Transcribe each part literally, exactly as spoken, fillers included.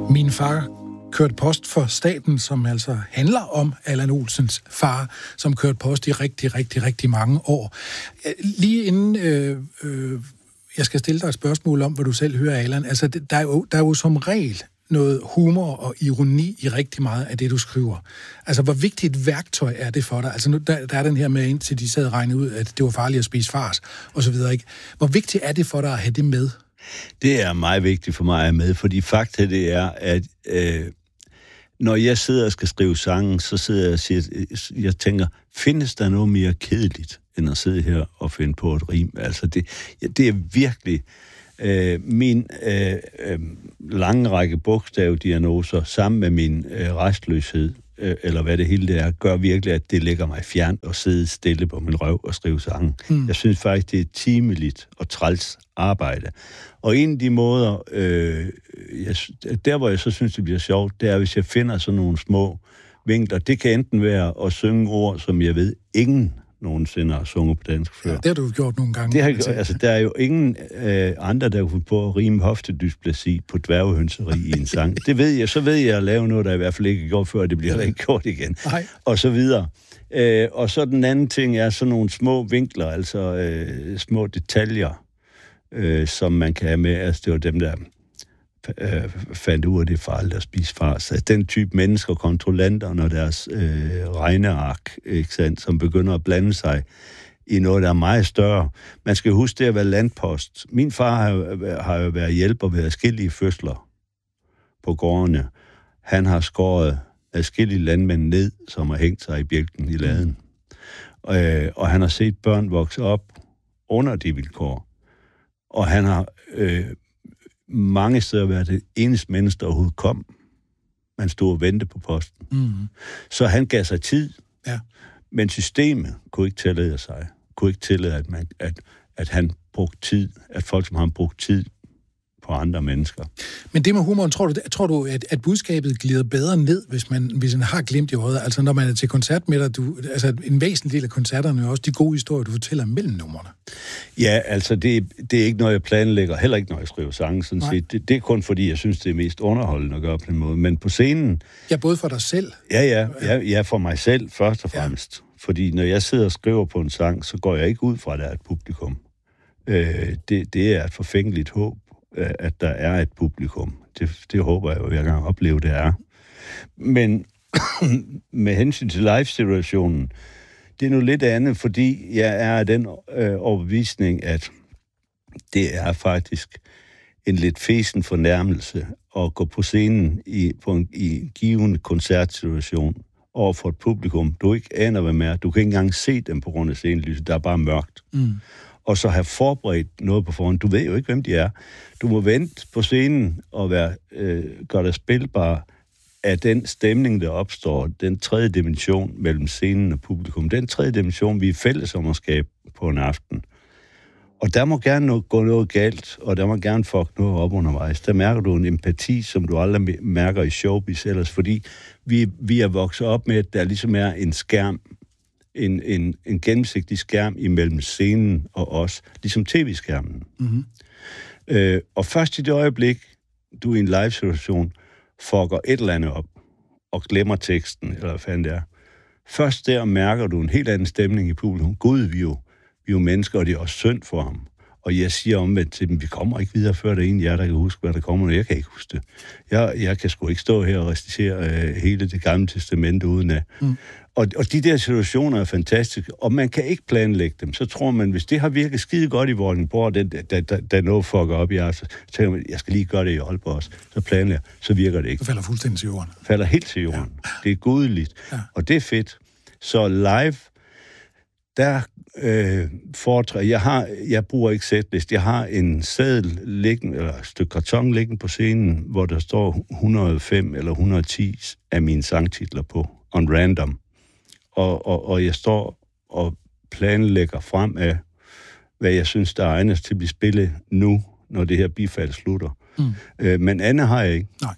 Min far kørte post for staten, som altså handler om Allan Olsens far, som kørte post i rigtig, rigtig, rigtig mange år. Lige inden øh, øh, jeg skal stille dig et spørgsmål om, hvad du selv hører, Allan, altså der er jo, der er jo som regel noget humor og ironi i rigtig meget af det, du skriver. Altså, hvor vigtigt et værktøj er det for dig? Altså, nu, der, der er den her med, indtil de sad og regnede ud, at det var farligt at spise fars, og så videre, ikke? Hvor vigtigt er det for dig at have det med? Det er meget vigtigt for mig at have med, fordi fakta det er, at øh, når jeg sidder og skal skrive sange, så sidder jeg og siger, jeg tænker, findes der noget mere kedeligt, end at sidde her og finde på et rim? Altså, det, det er virkelig øh, min øh, øh, lange række bogstavdiagnoser, sammen med min øh, restløshed, øh, eller hvad det hele det er, gør virkelig, at det ligger mig fjernt at sidde stille på min røv og skrive sange. Hmm. Jeg synes faktisk, det er timeligt og træls arbejde. Og en af de måder, øh, jeg, der hvor jeg så synes, det bliver sjovt, det er, hvis jeg finder sådan nogle små vinkler. Det kan enten være at synge ord, som jeg ved, ingen nogensinde har sunget på dansk før. Ja, det har du gjort nogle gange. Det har, altså, der er jo ingen øh, andre, der kunne på at rime hoftedysplasi på dværgehønseri i en sang. Det ved jeg. Så ved jeg at lave noget, der i hvert fald ikke er gjort før, og det bliver der ikke gjort igen. Nej. Og så videre. Øh, og så den anden ting er sådan nogle små vinkler, altså øh, små detaljer, øh, som man kan have med. Altså, det var dem, der øh, fandt ud af, det er farligt at spise fars. Altså, den type mennesker, kontrollanter, når deres øh, regneark, ikke sandt, som begynder at blande sig i noget, der er meget større. Man skal huske det at være landpost. Min far har, har jo været hjælper ved adskillige fødsler på gårdene. Han har skåret adskillige landmænd ned, som har hængt sig i bjælken i laden. Mm. Øh, og han har set børn vokse op under de vilkår. Og han har øh, mange steder været det eneste menneske, der overhovedet kom. Man stod og ventede på posten. Mm. Så han gav sig tid. Ja. Men systemet kunne ikke tillade sig. Kunne ikke tillade, at, man, at, at han brugte tid. At folk, som har brugt tid på andre mennesker. Men det med humoren, tror du, tror du at, at budskabet glider bedre ned, hvis man, hvis man har glemt i øjet? Altså, når man er til koncert med dig, du, altså en væsentlig del af koncerterne er også de gode historier, du fortæller mellem numrene. Ja, altså, det, det er ikke noget, jeg planlægger. Heller ikke, når jeg skriver sange, sådan set. Det, det er kun fordi, jeg synes, det er mest underholdende at gøre på den måde. Men på scenen... Ja, både for dig selv? Ja, ja. Ja, ja for mig selv, først og fremmest. Ja. Fordi når jeg sidder og skriver på en sang, så går jeg ikke ud fra, at der er et publikum. Øh, det, det er et forfængeligt håb, at der er et publikum. Det, det håber jeg jo, jeg kan opleve, det er. Men med hensyn til live-situationen, det er nu lidt andet, fordi jeg er af den øh, overbevisning, at det er faktisk en lidt fesen fornærmelse at gå på scenen i, på en, i en givende koncertsituation over for et publikum, du ikke aner, hvad med. Du kan ikke engang se dem på grund af scenelyset. Der er bare mørkt. Mm. Og så have forberedt noget på forhånd. Du ved jo ikke, hvem de er. Du må vente på scenen og være, øh, gøre dig spilbar af den stemning, der opstår, den tredje dimension mellem scenen og publikum. Den tredje dimension, vi er fælles om at skabe på en aften. Og der må gerne noget, gå noget galt, og der må gerne fuck noget op undervejs. Der mærker du en empati, som du aldrig mærker i showbiz ellers, fordi vi, vi er vokset op med, at der ligesom er en skærm, En, en, en gennemsigtig skærm imellem scenen og os, ligesom tv-skærmen. Mm-hmm. Øh, og først i det øjeblik, du i en live-situation fucker et eller andet op, og glemmer teksten, eller hvad fanden det er, først der mærker du en helt anden stemning i publikum. Gud, vi er jo, vi er jo mennesker, og det er også synd for ham. Og jeg siger omvendt til dem, vi kommer ikke videre, før der er en jer, der kan huske, hvad der kommer, og jeg kan ikke huske det. Jeg, jeg kan sgu ikke stå her og recitere øh, hele det gamle testamente uden af. Mm. Og, og de der situationer er fantastiske, og man kan ikke planlægge dem. Så tror man, hvis det har virket skide godt i Vordingborg, der, der, der, der noget fucker op i jer, så tænker man, jeg skal lige gøre det i Aalborg også. Så planlægger, så virker det ikke. Det falder fuldstændig til jorden. Falder helt til jorden. Ja. Det er gudeligt. Ja. Og det er fedt. Så live, der øh, foretræder, jeg har, jeg bruger ikke setlist, jeg har en seddel liggende, eller et stykke karton liggende på scenen, hvor der står et hundrede og fem eller et hundrede og ti af mine sangtitler på, on random. Og, og, og jeg står og planlægger frem af, hvad jeg synes, der er egnet til at blive spillet nu, når det her bifald slutter. Mm. Øh, men andet har jeg ikke. Nej.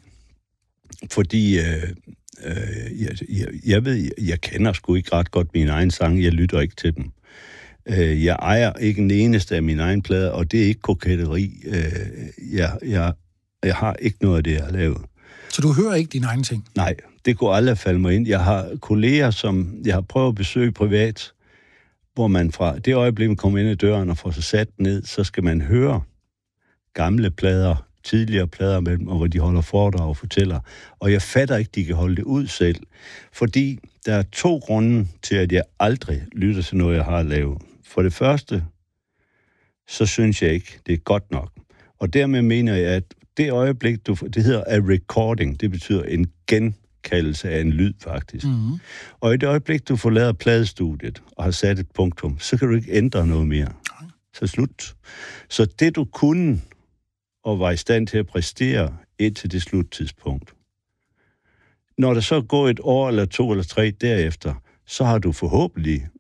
Fordi øh, øh, jeg, jeg, jeg ved, jeg, jeg kender sgu ikke ret godt mine egne sange, jeg lytter ikke til dem. Øh, jeg ejer ikke den eneste af mine egne plader, og det er ikke koketteri. Øh, jeg, jeg, jeg har ikke noget af det, jeg har lavet. Så du hører ikke dine egne ting? Nej, det kunne aldrig falde mig ind. Jeg har kolleger, som jeg har prøvet at besøge privat, hvor man fra det øjeblik, man kommer ind ad døren og får sig sat ned, så skal man høre gamle plader, tidligere plader med dem, og hvor de holder foredrag og fortæller. Og jeg fatter ikke, de kan holde det ud selv. Fordi der er to grunde til, at jeg aldrig lytter til noget, jeg har lavet. For det første, så synes jeg ikke, det er godt nok. Og dermed mener jeg, at det øjeblik, du, det hedder a recording, det betyder en genkaldelse af en lyd, faktisk. Mm-hmm. Og i det øjeblik, du får lavet pladestudiet og har sat et punktum, så kan du ikke ændre noget mere. Så slut. Så det, du kunne og var i stand til at præstere indtil det sluttidspunkt, når der så går et år eller to eller tre derefter, så har du forhåbentlig